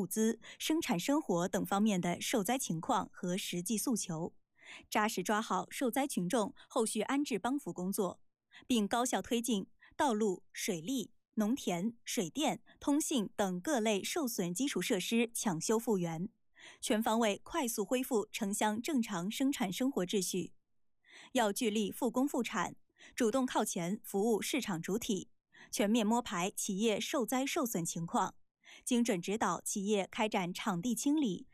物资、生产生活等方面的受灾情况和实际诉求，扎实抓好受灾群众后续安置帮扶工作，并高效推进道路、水利、农田、水电、通信等各类受损基础设施抢修复原，全方位快速恢复城乡正常生产生活秩序。要聚力复工复产，主动靠前服务市场主体，全面摸排企业受灾受损情况，精准指导企业开展场地清理、